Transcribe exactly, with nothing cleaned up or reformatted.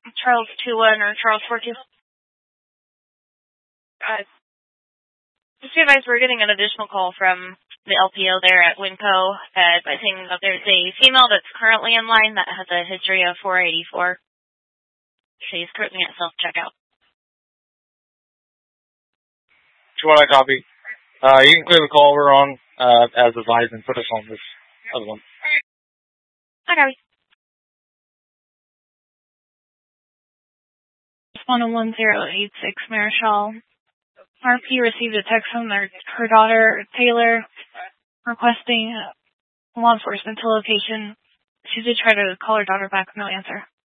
Charles two one or Charles four two. Uh, just be advised, we're getting an additional call from the L P O there at Winco, uh, by saying that there's a female that's currently in line that has a history of four eighty-four. She's currently at self-checkout. two one, I copy. Uh, you can clear the call we're on, uh, as advised and put us on this other one. I copy. one one zero eight six Marischal. R P received a text from their, her daughter, Taylor, requesting law enforcement to location. She did try to call her daughter back, no answer.